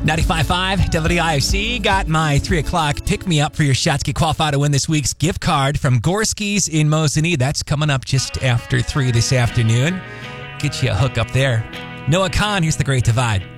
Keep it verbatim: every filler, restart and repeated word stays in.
ninety-five point five W I O C got my three o'clock pick-me-up for your shot to get qualified to win this week's gift card from Gorski's in Mosinee. That's coming up just after three this afternoon. Get you a hook up there. Noah Khan, here's The Great Divide.